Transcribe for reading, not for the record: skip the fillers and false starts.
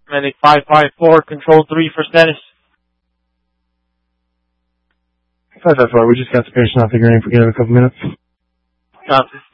Medic 554, Control 3 for status. 554, we just got the patient off the gurney. If we get him a couple minutes. Copy.